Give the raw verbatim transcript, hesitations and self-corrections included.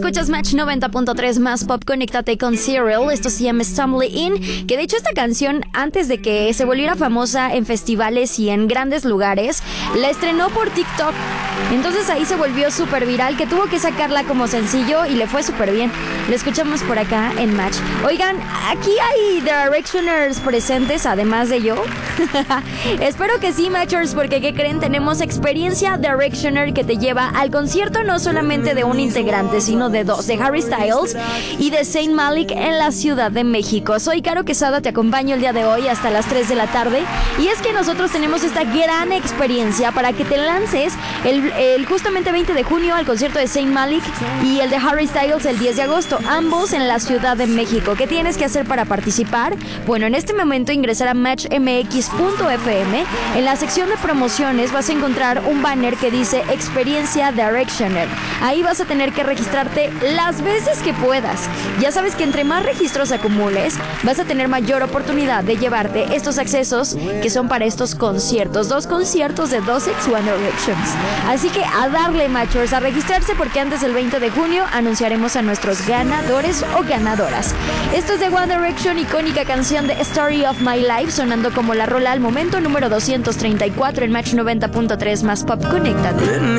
escuchas Match noventa punto tres más pop, conéctate con Cyril. Esto se llama Stumble In, que de hecho esta canción, antes de que se volviera famosa en festivales y en grandes lugares, la estrenó por TikTok. Entonces ahí se volvió súper viral, que tuvo que sacarla como sencillo y le fue súper bien. Lo escuchamos por acá en Match. Oigan, aquí hay Directioners presentes, además de yo. Espero que sí, Matchers, porque ¿qué creen? Tenemos experiencia Directioner que te lleva al concierto no solamente de un integrante, sino de dos, de Harry Styles y de Zayn Malik en la Ciudad de México. Soy Caro Quesada, te acompaño el día de hoy hasta las tres de la tarde. Y es que nosotros tenemos esta gran experiencia para que te lances el, el justamente veinte de junio al concierto de Zayn Malik y el de Harry Styles el diez de agosto, ambos en la Ciudad de México. ¿Qué tienes que hacer para participar? Bueno, en este momento ingresar a match m x punto f m. En la sección de promociones vas a encontrar un banner que dice Experiencia Directioner. Ahí vas a tener que registrarte las veces que puedas. Ya sabes que entre más registros acumules, vas a tener mayor oportunidad de llevarte estos accesos que son para estos conciertos. Dos conciertos de dos ex One Directions. Así que a darle, Matchers, a registrarse, porque antes del veinte de junio anunciaremos a nuestros ganadores o ganadoras. Esto es de One Direction, icónica canción de Story of My Life, sonando como la rola al momento número doscientos treinta y cuatro en Match noventa punto tres más pop. Conéctate.